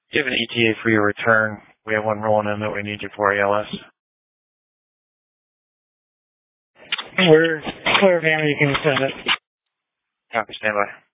Do you have an ETA for your return? We have one rolling in that we need you for ALS. We're clear, ma'am. You can send it. Copy, stand by.